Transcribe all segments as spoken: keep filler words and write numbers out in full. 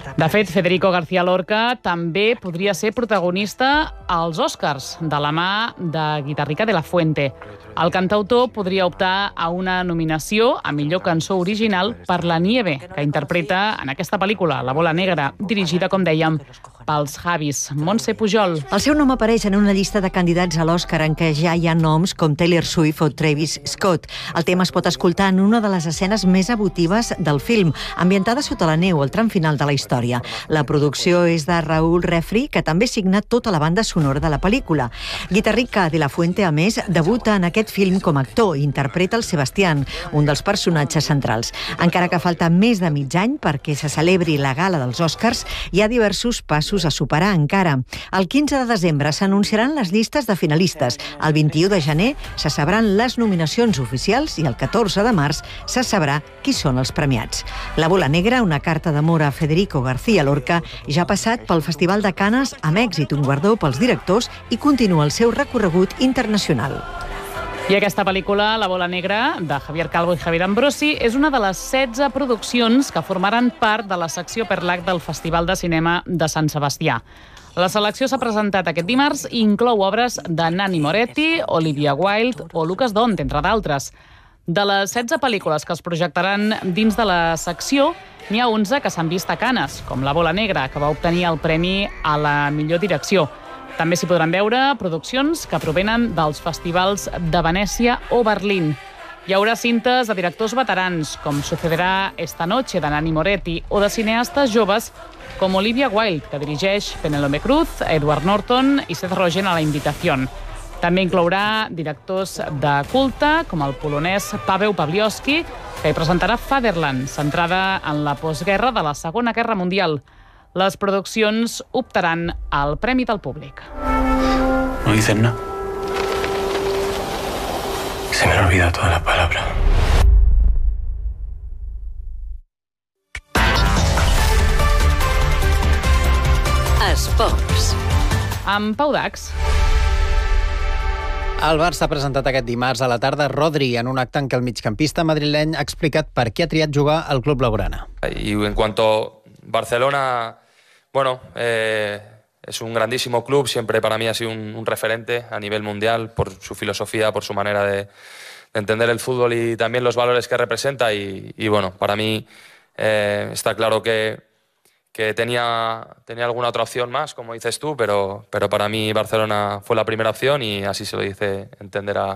De fet, Federico García Lorca també podria ser protagonista als Oscars, de la mà de Guitarrica de la Fuente. El cantautor podria optar a una nominació a millor cançó original per La Nieve, que interpreta en aquesta pel·lícula, La bola negra, dirigida, com dèiem, pels Javis. Montse Pujol. El seu nom apareix en una llista de candidats a l'Oscar en què ja hi ha noms com Taylor Swift o Travis Scott. El tema es pot escoltar en una de les escenes més emotives del film, ambientada sota la neu, al tram final de la història. La producció és de Raúl Refri, que també signa tota la banda sonora de la pel·lícula. Guitarrica de la Fuente, a més, debuta en aquest film com a actor i interpreta el Sebastián, un dels personatges centrals. Encara que falta més de mig any perquè se celebri la gala dels Oscars, hi ha diversos passos a superar encara. El quinze de desembre s'anunciaran les llistes de finalistes. El vint-i-u de gener se sabran les nominacions oficials i el catorze de març se sabrà qui són els premiats. La bola negra, una carta d'amor a Federico García Lorca, ja ha passat pel Festival de Canes amb èxit, un guardó pels directors, i continua el seu recorregut internacional. I aquesta pel·lícula, La bola negra, de Javier Calvo i Javier Ambrosi, és una de les setze produccions que formaran part de la secció Perlac del Festival de Cinema de Sant Sebastià. La selecció s'ha presentat aquest dimarts i inclou obres de Nanni Moretti, Olivia Wilde o Lucas Dont, entre d'altres. De les setze pel·lícules que es projectaran dins de la secció, n'hi ha onze que s'han vist a Canes, com La bola negra, que va obtenir el premi a la millor direcció. També s'hi podran veure produccions que provenen dels festivals de Venècia o Berlín. Hi haurà cintes de directors veterans, com Sucederá esta noche, de Nanni Moretti, o de cineastes joves, com Olivia Wilde, que dirigeix Penélope Cruz, Edward Norton i Seth Rogen a La invitación. També inclourà directors de culte, com el polonès Paweł Pawliowski, que hi presentarà Fatherland, centrada en la postguerra de la Segona Guerra Mundial. Les produccions optaran al Premi del Públic. No dicen nada. Se me han olvidado todas las palabras. Esports. Amb Pau Dax. El Barça ha presentat aquest dimarts a la tarda Rodri en un acte en què el migcampista madrileny ha explicat per què ha triat jugar al club blaugrana. Y en cuanto a Barcelona, bueno, eh, es un grandísimo club, siempre para mí ha sido un, un referente a nivel mundial por su filosofía, por su manera de, de entender el fútbol y también los valores que representa y, y bueno, para mí eh, está claro que, que tenía, tenía alguna otra opción más, como dices tú, pero, pero para mí Barcelona fue la primera opción y así se lo hice entender a,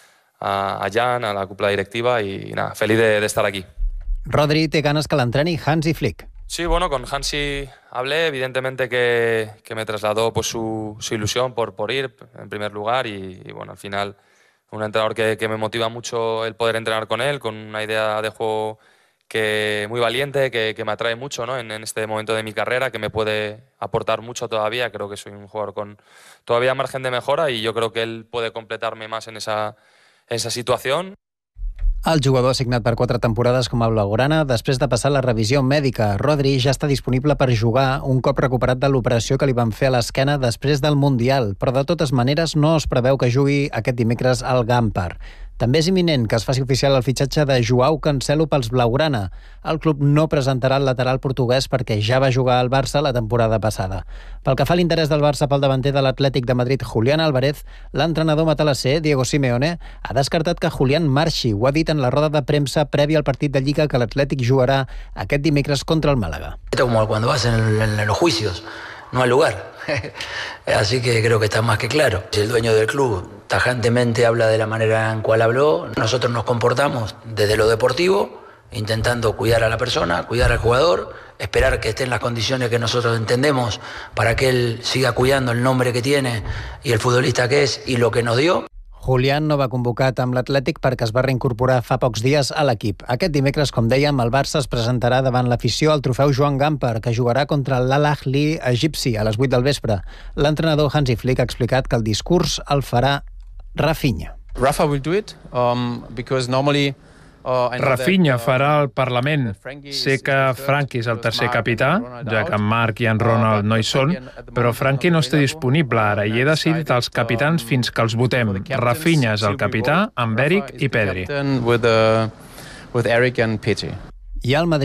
a, a Jan, a la cúpula directiva y nada, feliz de, de estar aquí. Rodri té ganes que l'entreni Hansi Flick. Sí, bueno, con Hansi hablé, evidentemente que, que me trasladó pues, su, su ilusión por, por ir, en primer lugar, y, y bueno, al final un entrenador que, que me motiva mucho el poder entrenar con él, con una idea de juego que muy valiente, que, que me atrae mucho, ¿no? en, en este momento de mi carrera, que me puede aportar mucho todavía. Creo que soy un jugador con todavía margen de mejora y yo creo que él puede completarme más en esa, en esa situación. El jugador ha signat per quatre temporades com a blaugrana després de passar la revisió mèdica. Rodri ja està disponible per jugar un cop recuperat de l'operació que li van fer a l'esquena després del Mundial, però de totes maneres no es preveu que jugui aquest dimecres al Gampar. També és imminent que es faci oficial el fitxatge de Joao Cancelo pels blaugrana. El club no presentarà el lateral portuguès perquè ja va jugar al Barça la temporada passada. Pel que fa a l'interès del Barça pel davanter de l'Atlètic de Madrid, Julián Álvarez, l'entrenador matalasser, Diego Simeone, ha descartat que Julián marxi. Ho ha dit en la roda de premsa prèvia al partit de Lliga que l'Atlètic jugarà aquest dimecres contra el Málaga. Esto es como cuando vas en, el, en los juicios, no al lugar. Así que creo que está más que claro. Si el dueño del club tajantemente habla de la manera en cual habló, nosotros nos comportamos desde lo deportivo, intentando cuidar a la persona, cuidar al jugador, esperar que esté en las condiciones que nosotros entendemos para que él siga cuidando el nombre que tiene y el futbolista que es y lo que nos dio. Julián no va convocat amb l'Atlètic perquè es va reincorporar fa pocs dies a l'equip. Aquest dimecres, com dèiem, el Barça es presentarà davant l'afició al trofeu Joan Gamper, que jugarà contra l'Al Ahly egipci a les vuit del vespre. L'entrenador Hansi Flick ha explicat que el discurs el farà Rafinha. Rafa will do it um, because normally Rafinha farà el Parlament. Sé que Frankie és el tercer capità, ja que en Marc i en Ronald no hi són, però Frankie no està disponible ara i he decidit els capitans fins que els votem. Rafinha és el capità, amb Eric i Pedri. I el Madrid